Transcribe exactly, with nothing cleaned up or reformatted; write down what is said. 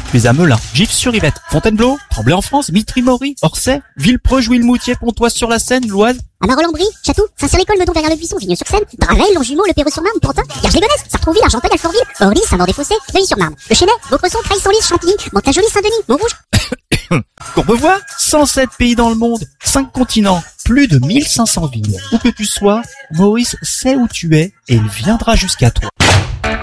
tu es à Melun, Gif-sur-Yvette, Fontainebleau, Tremblay-en-France, Mitry-Mory, Orsay, Villepreux, Jouy-le-Moutier, Pontoise-sur-la-Seine, l'Oise. À Marolles-en-Brie, Château, Saint-Cyr-l'École, Meudon, Verrières-le-Buisson, Vigneux-sur-Seine, Draveil, Longjumeau, Le Perreux-sur-Marne, Pantin, Garges-les-Gonesse, Sartrouville, Argenteuil, Alfortville, Orly, Saint-Maur-des-Fossés, Neuilly-sur-Marne, Le Chesnay, Vaucresson, Creil-Senlis, Chantilly, Mantes-la-Jolie, Saint-Denis, Montrouge. Courbevoie, cent sept pays dans le monde, cinq continents, plus de mille cinq cents villes. Où que tu sois, Maurice sait où tu es et il viendra jusqu'à toi.